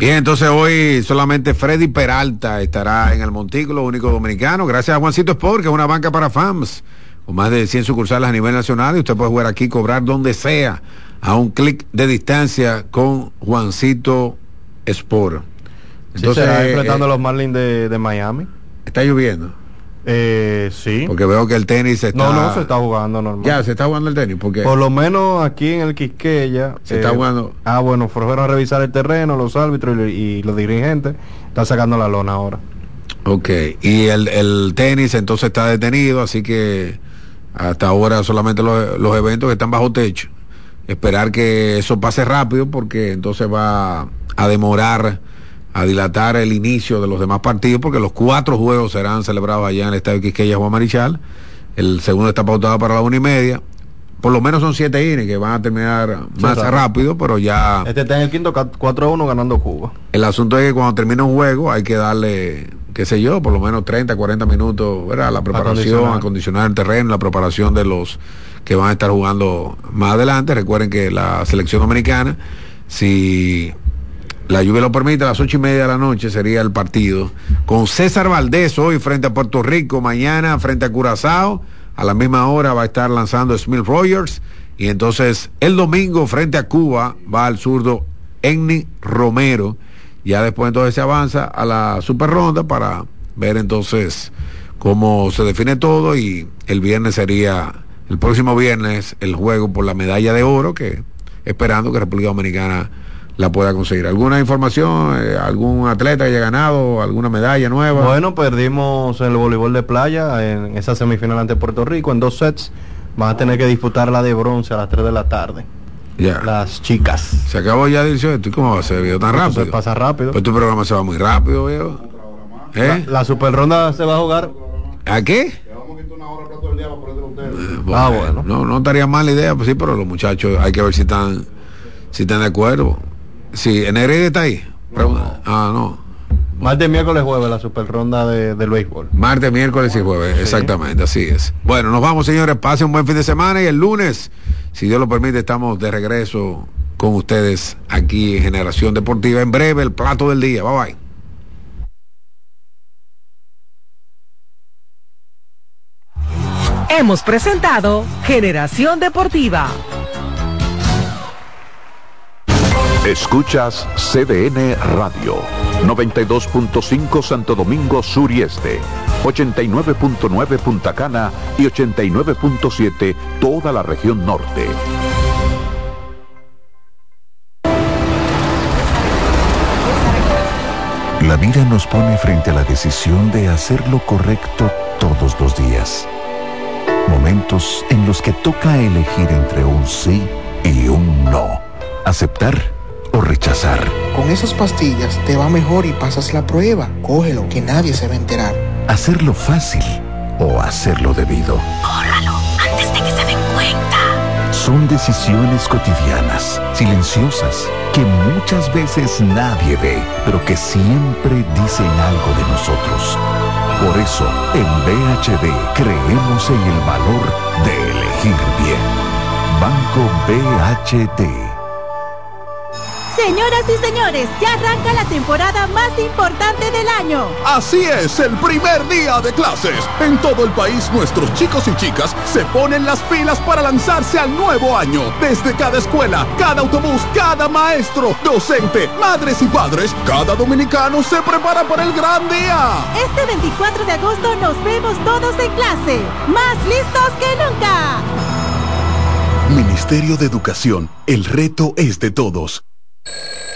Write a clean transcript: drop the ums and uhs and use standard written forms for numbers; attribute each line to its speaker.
Speaker 1: Bien, entonces hoy solamente Freddy Peralta estará en el Montículo, único dominicano, gracias a Juancito Sport, que es una banca para fans, con más de 100 sucursales a nivel nacional, y usted puede jugar aquí, cobrar donde sea, a un clic de distancia con Juancito Sport.
Speaker 2: Entonces, ¿será enfrentando a los Marlins de Miami?
Speaker 1: ¿Está lloviendo?
Speaker 2: Sí.
Speaker 1: Porque veo que el tenis se está...
Speaker 2: No, se está jugando normal.
Speaker 1: Ya, se está jugando el tenis, porque...
Speaker 2: Por lo menos aquí en el Quisqueya...
Speaker 1: Se está jugando...
Speaker 2: Bueno, fueron a revisar el terreno, los árbitros y los dirigentes. Están sacando la lona ahora.
Speaker 1: Ok, y el tenis entonces está detenido, así que hasta ahora solamente los eventos que están bajo techo. Esperar que eso pase rápido, porque entonces va a demorar, a dilatar el inicio de los demás partidos, porque los 4 juegos serán celebrados allá en el Estadio Quisqueya Juan Marichal. El segundo está pautado para las 1:30. Por lo menos son 7 innings que van a terminar más rápido, pero ya...
Speaker 2: Este está en el quinto 4-1 ganando Cuba.
Speaker 1: El asunto es que cuando termina un juego hay que darle, qué sé yo, por lo menos 30, 40 minutos, ¿verdad? La preparación, acondicionar el terreno, la preparación de los que van a estar jugando más adelante. Recuerden que la selección dominicana, si la lluvia lo permite, a las 8:30 de la noche sería el partido con César Valdés hoy frente a Puerto Rico, mañana frente a Curazao, a la misma hora va a estar lanzando Smith Rogers, y entonces el domingo frente a Cuba va al zurdo Enny Romero. Ya después entonces se avanza a la super ronda para ver entonces cómo se define todo, y el próximo viernes el juego por la medalla de oro, que esperando que República Dominicana la pueda conseguir. ¿Alguna información? ¿Algún atleta que haya ganado alguna medalla nueva?
Speaker 2: Bueno, perdimos el voleibol de playa en esa semifinal ante Puerto Rico en 2 sets. Van a tener que disputar la de bronce a las 3 de la tarde.
Speaker 1: Ya.
Speaker 2: Las chicas.
Speaker 1: Se acabó ya, dice, ¿tú cómo va a ser, viejo? ¿Tan rápido?
Speaker 2: Se pasa rápido.
Speaker 1: Pues tu programa se va muy rápido, viejo.
Speaker 2: La super ronda se va a jugar.
Speaker 1: ¿A qué? Bueno. No estaría mal la idea, pues sí, pero los muchachos hay que ver si están de acuerdo. Sí, Negrete está ahí. No.
Speaker 2: Martes, miércoles, jueves, la super ronda del béisbol.
Speaker 1: Martes, miércoles y jueves, sí. Exactamente, así es. Bueno, nos vamos, señores, pasen un buen fin de semana, y el lunes, si Dios lo permite, estamos de regreso con ustedes aquí en Generación Deportiva. En breve, el plato del día. Bye bye.
Speaker 3: Hemos presentado Generación Deportiva.
Speaker 4: Escuchas CDN Radio, 92.5 Santo Domingo Sur y Este, 89.9 Punta Cana y 89.7 toda la región norte.
Speaker 5: La vida nos pone frente a la decisión de hacer lo correcto todos los días. Momentos en los que toca elegir entre un sí y un no. Aceptar o rechazar.
Speaker 6: Con esas pastillas te va mejor y pasas la prueba. Cógelo, que nadie se va a enterar.
Speaker 5: Hacerlo fácil o hacerlo debido.
Speaker 7: Córralo antes de que se den cuenta.
Speaker 5: Son decisiones cotidianas, silenciosas, que muchas veces nadie ve, pero que siempre dicen algo de nosotros. Por eso, en BHD creemos en el valor de elegir bien. Banco BHD.
Speaker 8: Señoras y señores, ya arranca la temporada más importante del año.
Speaker 9: Así es, el primer día de clases. En todo el país, nuestros chicos y chicas se ponen las pilas para lanzarse al nuevo año. Desde cada escuela, cada autobús, cada maestro, docente, madres y padres, cada dominicano se prepara para el gran día.
Speaker 8: Este 24 de agosto nos vemos todos en clase, más listos que nunca.
Speaker 9: Ministerio de Educación, el reto es de todos.